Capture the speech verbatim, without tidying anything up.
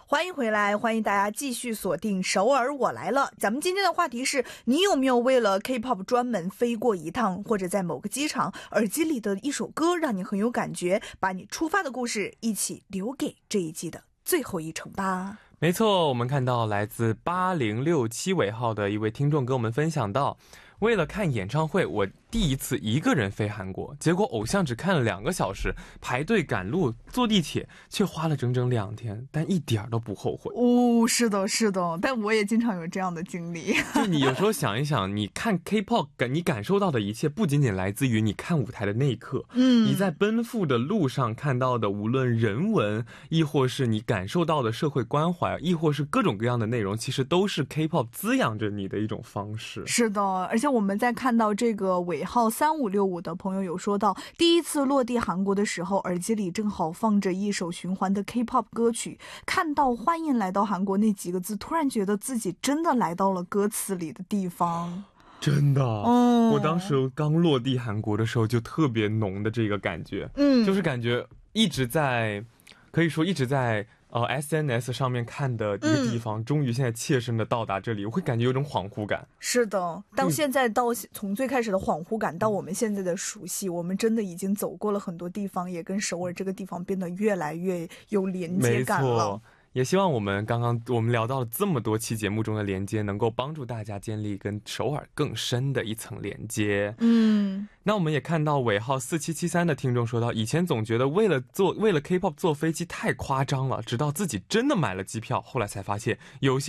欢迎回来，欢迎大家继续锁定首尔我来了。咱们今天的话题是，你有没有为了 K-pop 专门飞过一趟，或者在某个机场耳机里的一首歌让你很有感觉，把你出发的故事一起留给这一季的最后一程吧。 没错，我们看到来自八零六七尾号的一位听众跟我们分享到，为了看演唱会，我第一次一个人飞韩国，结果偶像只看了两个小时，排队赶路坐地铁却花了整整两天，但一点都不后悔。 哦，是的是的，但我也经常有这样的经历。 就你有时候想一想，你看 K-pop 你感受到的一切不仅仅来自于你看舞台的那一刻，嗯，你在奔赴的路上看到的无论人文，亦或是你感受到的社会关怀，亦或是各种各样的内容，其实都是 K-pop 滋养着你的一种方式。 是的，而且我们在看到这个尾号三五六五的朋友有说到，第一次落地韩国的时候，耳机里正好放着一首循环的 K-pop 歌曲，看到欢迎来到韩国那几个字，突然觉得自己真的来到了歌词里的地方。 真的、 嗯、 我当时刚落地韩国的时候就特别浓的这个感觉， 嗯， 就是感觉一直在，可以说一直在呃 S N S 上面看的一个地方、嗯、终于现在切身的到达这里，我会感觉有种恍惚感。 是的，到现在到从最开始的恍惚感到我们现在的熟悉，我们真的已经走过了很多地方，也跟首尔这个地方变得越来越有连接感了。 没错，也希望我们刚刚我们聊到了这么多期节目中的连接，能够帮助大家建立跟首尔更深的一层连接。 嗯， 那我们也看到尾号四七七三的听众说到，以前总觉得为了做为了 K-pop 坐飞机太夸张了，直到自己真的买了机票，后来才发现有些